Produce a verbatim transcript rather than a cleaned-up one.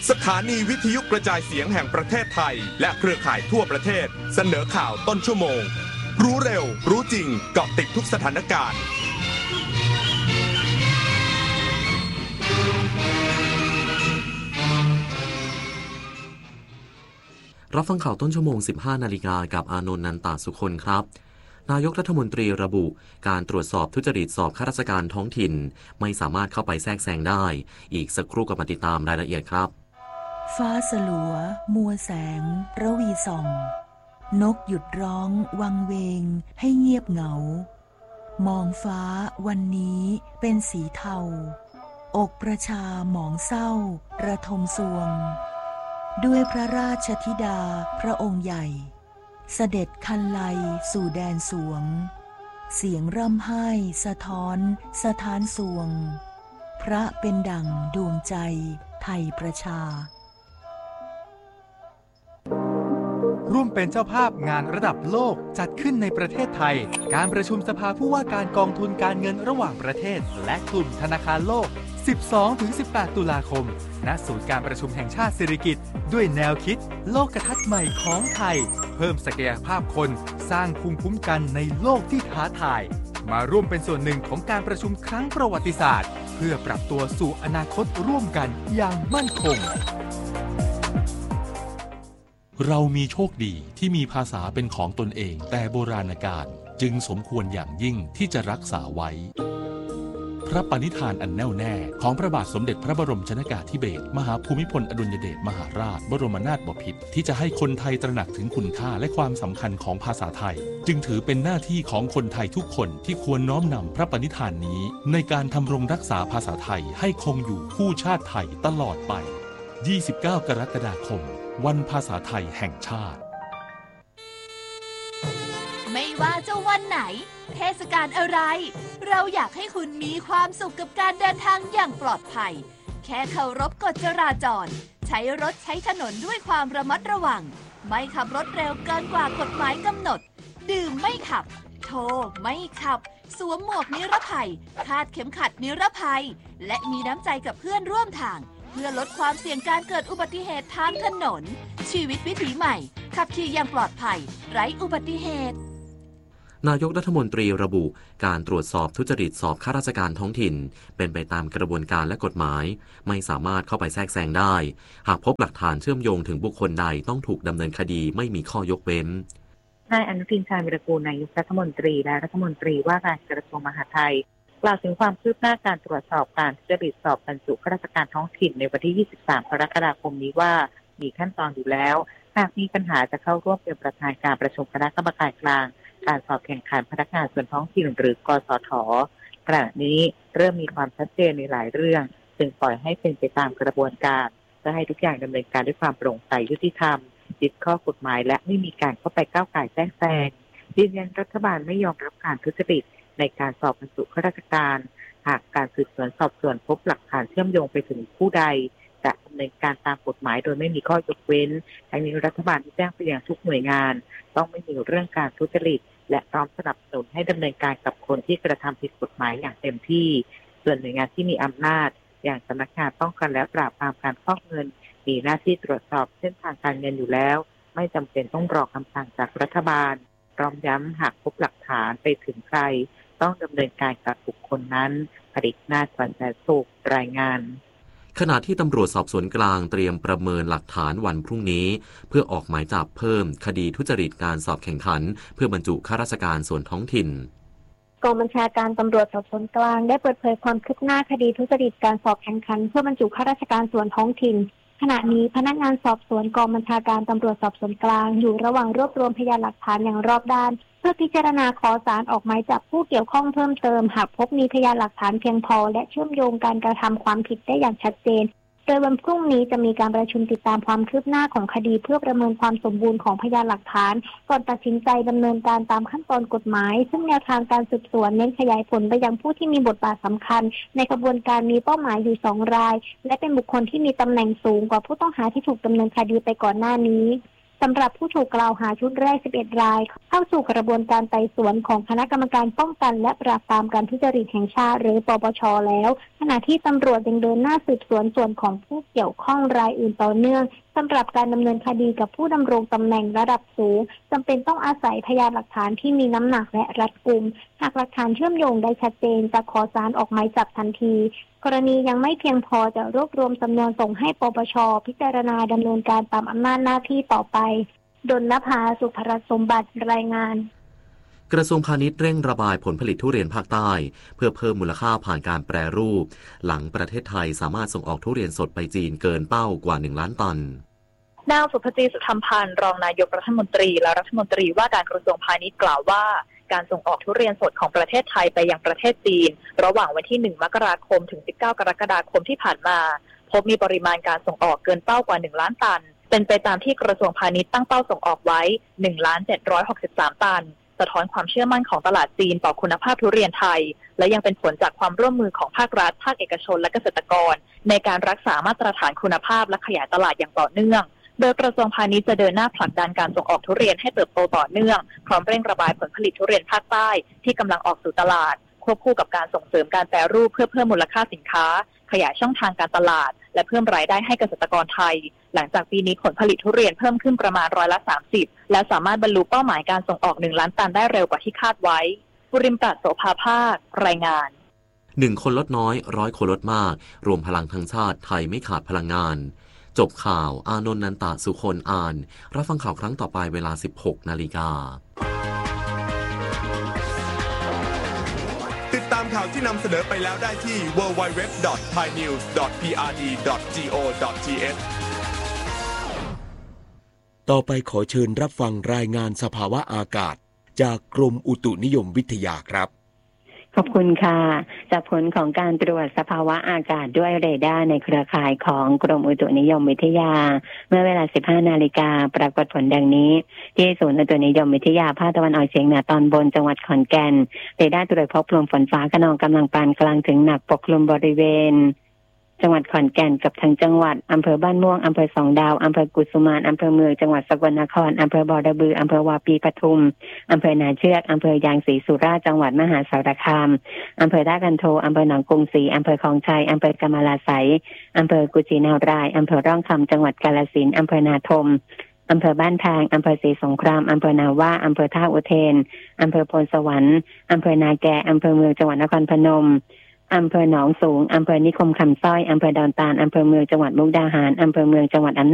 สถานีวิทยุกระจายเสียงแห่งประเทศไทยและเครือข่ายทั่วประเทศเสนอข่าวต้นชั่วโมงรู้เร็วรู้จริงเกาะติดทุกสถานการณ์รับฟังข่าวต้นชั่วโมง สิบห้า นาฬิกากับอานนท์ นันตาสุคนครับนายกรัฐมนตรีระบุการตรวจสอบทุจริตสอบข้าราชการท้องถิ่นไม่สามารถเข้าไปแทรกแซงได้อีกสักครู่กับมาติดตามรายละเอียดครับฟ้าสลัวมัวแสงระวีส่องนกหยุดร้องวังเวงให้เงียบเหงามองฟ้าวันนี้เป็นสีเทาอกประชาหมองเศร้าระทมสวงด้วยพระราชธิดาพระองค์ใหญ่เสด็จคันไลสู่แดนสวงเสียงร่ำไห้สะท้อนสะท้านสวงพระเป็นดั่งดวงใจไทยประชาร่วมเป็นเจ้าภาพงานระดับโลกจัดขึ้นในประเทศไทยการประชุมสภาผู้ว่าการกองทุนการเงินระหว่างประเทศและกลุ่มธนาคารโลก สิบสองถึงสิบแปด ตุลาคมณศูนย์การประชุมแห่งชาติสิริกิติ์ด้วยแนวคิดโลกทัศน์ใหม่ของไทยเพิ่มศักยภาพคนสร้างภูมิคุ้มกันในโลกที่ท้าทายมาร่วมเป็นส่วนหนึ่งของการประชุมครั้งประวัติศาสตร์เพื่อปรับตัวสู่อนาคตร่วมกันอย่างมั่นคงเรามีโชคดีที่มีภาษาเป็นของตนเองแต่โบราณกาลจึงสมควรอย่างยิ่งที่จะรักษาไว้พระปณิธานอันแน่วแน่ของพระบาทสมเด็จพระบรมชนกาธิเบศรมหาภูมิพลอดุลยเดชมหาราชบรมนาถบพิตรที่จะให้คนไทยตระหนักถึงคุณค่าและความสำคัญของภาษาไทยจึงถือเป็นหน้าที่ของคนไทยทุกคนที่ควรน้อมนำพระปณิธานนี้ในการทำรงรักษาภาษาไทยให้คงอยู่คู่ชาติไทยตลอดไปยี่สิบเก้ากรกฎาคมวันภาษาไทยแห่งชาติไม่ว่าจะวันไหนเทศกาลอะไรเราอยากให้คุณมีความสุขกับการเดินทางอย่างปลอดภัยแค่เคารพกฎจราจรใช้รถใช้ถนนด้วยความระมัดระวังไม่ขับรถเร็วเกินกว่ากฎหมายกำหนดดื่มไม่ขับโทรไม่ขับสวมหมวกนิรภัยคาดเข็มขัดนิรภัยและมีน้ำใจกับเพื่อนร่วมทางเพื่อลดความเสี่ยงการเกิดอุบัติเหตุทางถนนชีวิตวิถีใหม่ขับขี่อย่างปลอดภัยไร้อุบัติเหตุนายกรัฐมนตรีระบุการตรวจสอบทุจริตสอบข้าราชการท้องถิ่นเป็นไปตามกระบวนการและกฎหมายไม่สามารถเข้าไปแทรกแซงได้หากพบหลักฐานเชื่อมโยงถึงบุคคลใดต้องถูกดำเนินคดีไม่มีข้อยกเว้นนายอนุทินชาญวิรากูลนายกรัฐมนตรีและรัฐมนตรีว่าการกระทรวงมหาดไทยกล่าวถึงความคืบหน้าการตรวจสอบการทุจริตสอบบรรจุข้าราชการท้องถิ่นในวันที่ยี่สิบสามกรกฎาคมนี้ว่ามีขั้นตอนอยู่แล้วหากมีปัญหาจะเข้าร่วมเป็นประธานการประชุมคณะกรรมการกลางการสอบแข่งขันพนักงานส่วนท้องถิ่นหรือกสท.ขณะนี้เริ่มมีความชัดเจนในหลายเรื่องจึงปล่อยให้เป็นไปตามกระบวนการเพื่อให้ทุกอย่างดำเนินการด้วยความโปร่งใสยุติธรรมยึดข้อกฎหมายและไม่มีการเข้าไปก้าวก่ายแทรกแซงยืนยันรัฐบาลไม่ยอมรับการทุจริตในการสอบบรรจุข้าราชการหากการสืบสวนสอบสวนพบหลักฐานเชื่อมโยงไปถึงผู้ใดจะดำเนินการตามกฎหมายโดยไม่มีข้อยกเว้นทั้งนี้รัฐบาลที่แจ้งไปยังทุกหน่วยงานต้องไม่มีเรื่องการทุจริตและพร้อมสนับสนุนให้ดำเนินการกับคนที่กระทำผิดกฎหมายอย่างเต็มที่ส่วนหน่วยงานที่มีอำนาจอย่างสำนักงานป้องกันและปราบปรามการฟอกเงินมีหน้าที่ตรวจสอบเส้นทางการเงินอยู่แล้วไม่จำเป็นต้องรอคำสั่งจากรัฐบาลพร้อมย้ำหากพบหลักฐานไปถึงใครต้องดำเนินการกับบุคคลนั้นผลิตนาถวันแสนสุขรายงานขณะที่ตำรวจสอบสวนกลางเตรียมประเมินหลักฐานวันพรุ่งนี้เพื่อออกหมายจับเพิ่มคดีทุจริตการสอบแข่งขันเพื่อบรรจุข้าราชการส่วนท้องถิ่นกองบัญชาการตำรวจสอบสวนกลางได้เปิดเผยความคืบหน้าคดีทุจริตการสอบแข่งขันเพื่อบรรจุข้าราชการส่วนท้องถิ่นขณะนี้พนักงานสอบสวนกองบัญชาการตำรวจสอบสวนกลางอยู่ระหว่างรวบรวมพยานหลักฐานอย่างรอบด้านเพื่อพิจารณาขอศาลออกหมายจับผู้เกี่ยวข้องเพิ่มเติมหากพบมีพยานหลักฐานเพียงพอและเชื่อมโยงการกระทำความผิดได้อย่างชัดเจนโดยวันพรุ่งนี้จะมีการประชุมติดตามความคืบหน้าของคดีเพื่อประเมินความสมบูรณ์ของพยานหลักฐานก่อนตัดสินใจดำเนินการตามขั้นตอนกฎหมายซึ่งแนวทางการสืบสวนเน้นขยายผลไปยังผู้ที่มีบทบาทสำคัญในกระบวนการมีเป้าหมายอยู่สองรายและเป็นบุคคลที่มีตำแหน่งสูงกว่าผู้ต้องหาที่ถูกดำเนินคดีไปก่อนหน้านี้สำหรับผู้ถูกกล่าวหาชุดแรกสิบเอ็ดรายเข้าสู่กระบวนการไต่สวนของคณะกรรมการป้องกันและปราบปรามการทุจริตแห่งชาติหรือปปช.แล้วขณะที่ตำรวจยังเดินหน้าสืบสวนส่วนของผู้เกี่ยวข้องรายอื่นต่อเนื่องสำหรับการดำเนินคดีกับผู้ดำรงตำแหน่งระดับสูงจำเป็นต้องอาศัยพยานหลักฐานที่มีน้ำหนักและรัดกุมหากหลักฐานเชื่อมโยงได้ชัดเจนจะขอศาลออกหมายจับทันทีกรณียังไม่เพียงพอจะรวบรวมสำนวนส่งให้ปปช.พิจารณาดำเนินการตามอำนาจหน้าที่ต่อไปดลนภา สุภรสมบัติรายงานกระทรวงพาณิชย์เร่งระบายผลผลิตทุเรียนภาคใต้เพื่อเพิ่มมูลค่าผ่านการแปรรูปหลังประเทศไทยสามารถส่งออกทุเรียนสดไปจีนเกินเป้ากว่าหนึ่งล้านตันนางสุภจีสุธรรมพันธ์รองนายกรัฐมนตรีและรัฐมนตรีว่าการกระทรวงพาณิชย์กล่าวว่าการส่งออกทุเรียนสดของประเทศไทยไปยังประเทศจีนระหว่างวันที่หนึ่งมกราคมถึงสิบเก้ากรกฎาคมที่ผ่านมาพบมีปริมาณการส่งออกเกินเป้ากว่าหนึ่งล้านตันเป็นไปตามที่กระทรวงพาณิชย์ตั้งเป้าส่งออกไว้ หนึ่งล้านเจ็ดร้อยหกสิบสาม ตันสะท้อนความเชื่อมั่นของตลาดจีนต่อคุณภาพทุเรียนไทยและยังเป็นผลจากความร่วมมือของภาครัฐภาคเอกชนและเกษตรกรในการรักษามาตรฐานคุณภาพและขยายตลาดอย่างต่อเนื่องโดยกระทรวงพาณิชย์จะเดินหน้าผลักดันการส่งออกทุเรียนให้เติบโตต่อเนื่องพร้อมเร่งระบายผลผลิตทุเรียนภาคใต้ที่กำลังออกสู่ตลาดควบคู่กับการส่งเสริมการแปรรูปเพื่อเพิ่มมูลค่าสินค้าขยายช่องทางการตลาดและเพิ่มรายได้ให้เกษตรกรไทยหลังจากปีนี้ผลผลิตทุเรียนเพิ่มขึ้นประมาณร้อยละสามสิบและสามารถบรรลุเป้าหมายการส่งออกหนึ่งล้านตันได้เร็วกว่าที่คาดไว้ปุริมปราศโสภาภาครายงานหนึ่งคนลดน้อยร้อยคนลดมากรวมพลังทั้งชาติไทยไม่ขาดพลังงานจบข่าวอานนท์นันตะสุคนอ่านรับฟังข่าวครั้งต่อไปเวลา สิบหกนาฬิกาติดตามข่าวที่นำเสนอไปแล้วได้ที่ ดับเบิลยู ดับเบิลยู ดับเบิลยู ดอท ไทยนิวส์ ดอท พี อาร์ ดี ดอท จี โอ ดอท ที เอชต่อไปขอเชิญรับฟังรายงานสภาวะอากาศจากกรมอุตุนิยมวิทยาครับขอบคุณค่ะจากผลของการตรวจสภาวะอากาศด้วยเรดาร์ในเครือข่ายของกรมอุตุนิยมวิทยาเมื่อเวลา สิบห้านาฬิกาปรากฏผลดังนี้ที่ศูนย์อุตุนิยมวิทยาภาคตะวันออกเฉียงเหนือตอนบนจังหวัดขอนแก่นเรดาร์ตรวจพบลมฝนฟ้าคะนองกำลังปานกลางถึงหนักปกคลุมบริเวณจังหวัดขอนแก่นกับทั้งจังหวัดอำเภอบ้านม่วงอำเภอสองดาวอำเภอกุสุมานอำเภอเมืองจังหวัดสกลนครอำเภอบ่อระบืออำเภอวาปีปทุมอำเภอนาเชือกอำเภอยางศรีสุราษฎร์จังหวัดมหาสารคามอำเภอท่ากันโทอำเภอหนองกรุงศรีอำเภอคลองชัยอำเภอกำมะลาไสยอำเภอกุชินารายอำเภอร่องคำจังหวัดกาฬสินธุ์อำเภอนาทมอำเภอบ้านแพงอำเภอศรีสงครามอำเภอนาว่าอำเภอท่าอุเทนอำเภอโพนสวรรค์อำเภอนาแกอำเภอเมืองจังหวัดนครพนมอำเภอหนองสูงอำเภอนิคมคำสร้อยอำเภอดอนตาลอำเภอเมืองจังหวัดมุกดาหารอำเภอเมืองจังหวัดอำนาจ